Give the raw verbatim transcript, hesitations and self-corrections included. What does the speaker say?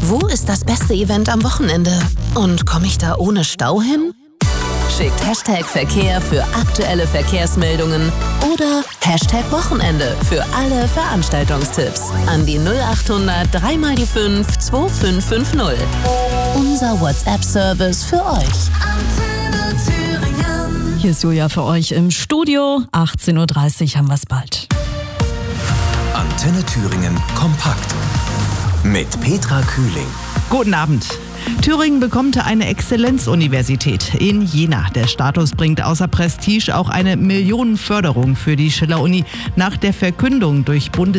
Wo ist das beste Event am Wochenende? Und komme ich da ohne Stau hin? Schickt Hashtag Verkehr für aktuelle Verkehrsmeldungen oder Hashtag Wochenende für alle Veranstaltungstipps an die null achthundert drei mal die fünf zwei fünf fünf null. Unser WhatsApp-Service für euch. Hier ist Julia für euch im Studio. achtzehn Uhr dreißig haben wir es bald. Antenne Thüringen kompakt mit Petra Kühling. Guten Abend. Thüringen bekommt eine Exzellenzuniversität in Jena. Der Status bringt außer Prestige auch eine Millionenförderung für die Schiller-Uni. Nach der Verkündung durch Bundes